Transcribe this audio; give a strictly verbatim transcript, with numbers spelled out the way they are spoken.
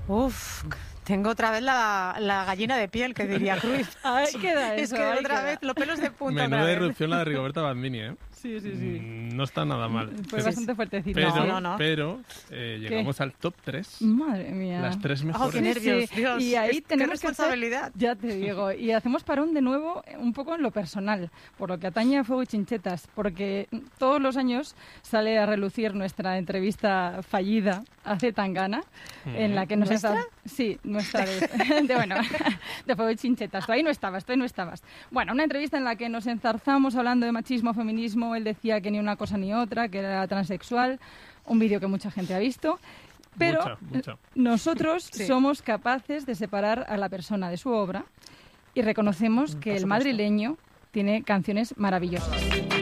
Uf, tengo otra vez la, la gallina de piel, que diría Cruyff. Ahí queda eso. Es que ahí otra queda. vez los pelos de punta. Menuda otra vez. irrupción la de Rigoberta Bandini, ¿eh? Sí, sí, sí. Mm, No está nada mal. Fue Pero- bastante fuertecito. Pero, No, no, no. pero eh, llegamos al top tres. Madre mía. Las tres Oh, mejores. qué nervios, Sí, Dios. y ahí Es- tenemos qué que hacer- responsabilidad. Ya te digo, y hacemos parón de nuevo eh, un poco en lo personal, por lo que atañe a Fuego y Chinchetas, porque todos los años sale a relucir nuestra entrevista fallida a Zetangana, en la que nos ¿Nuestra? está- Sí, nuestra de, de, bueno, de Fuego y Chinchetas. Tú ahí no estabas, tú ahí no estabas. Bueno, una entrevista en la que nos enzarzamos hablando de machismo, feminismo, él decía que ni una cosa ni otra, que era transexual, un vídeo que mucha gente ha visto. Pero Mucha, mucha. nosotros Sí. somos capaces de separar a la persona de su obra y reconocemos que el supuesto. madrileño tiene canciones maravillosas.